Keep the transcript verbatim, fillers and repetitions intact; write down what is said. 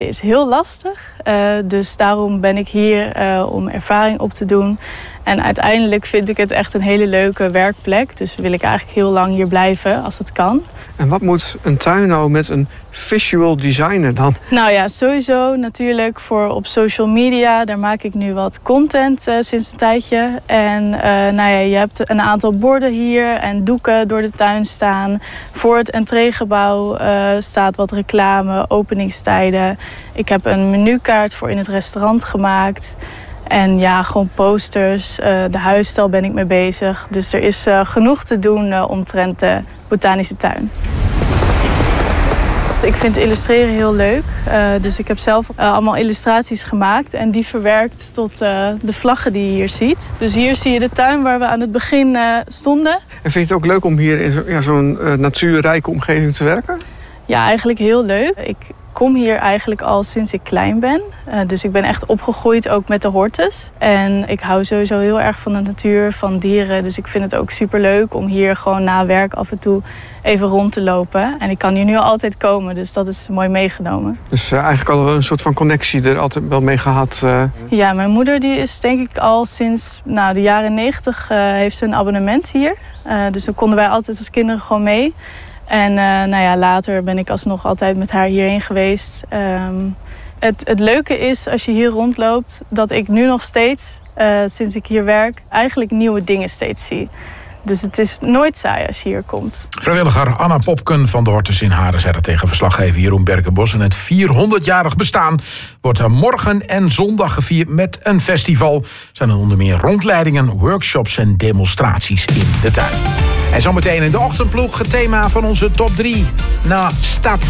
Is heel lastig, uh, dus daarom ben ik hier uh, om ervaring op te doen. En uiteindelijk vind ik het echt een hele leuke werkplek. Dus wil ik eigenlijk heel lang hier blijven als het kan. En wat moet een tuin nou met een visual designer dan? Nou ja, sowieso natuurlijk voor op social media. Daar maak ik nu wat content uh, sinds een tijdje. En uh, nou ja, je hebt een aantal borden hier en doeken door de tuin staan. Voor het entreegebouw uh, staat wat reclame, openingstijden. Ik heb een menukaart voor in het restaurant gemaakt. En ja, gewoon posters. Uh, de huisstijl ben ik mee bezig. Dus er is uh, genoeg te doen uh, omtrent de botanische tuin. Ik vind illustreren heel leuk. Uh, dus ik heb zelf uh, allemaal illustraties gemaakt. En die verwerkt tot uh, de vlaggen die je hier ziet. Dus hier zie je de tuin waar we aan het begin uh, stonden. En vind je het ook leuk om hier in zo, ja, zo'n uh, natuurrijke omgeving te werken? Ja, eigenlijk heel leuk. Ik kom hier eigenlijk al sinds ik klein ben. Uh, dus ik ben echt opgegroeid ook met de hortus. En ik hou sowieso heel erg van de natuur, van dieren. Dus ik vind het ook superleuk om hier gewoon na werk af en toe even rond te lopen. En ik kan hier nu altijd komen, dus dat is mooi meegenomen. Dus uh, eigenlijk al een soort van connectie er altijd wel mee gehad? Uh... Ja, mijn moeder die is denk ik al sinds nou, de jaren negentig uh, heeft ze een abonnement hier. Uh, dus dan konden wij altijd als kinderen gewoon mee. En uh, nou ja, later ben ik alsnog altijd met haar hierheen geweest. Um, het, het leuke is als je hier rondloopt dat ik nu nog steeds, uh, sinds ik hier werk, eigenlijk nieuwe dingen steeds zie. Dus het is nooit saai als je hier komt. Vrijwilliger Anna Popken van de Hortus in Haren zei dat tegen verslaggever Jeroen Berkenbos. En het vierhonderdjarig bestaan wordt er morgen en zondag gevierd met een festival. Er zijn er onder meer rondleidingen, workshops en demonstraties in de tuin. En zometeen in de ochtendploeg het thema van onze top drie. Na Stad.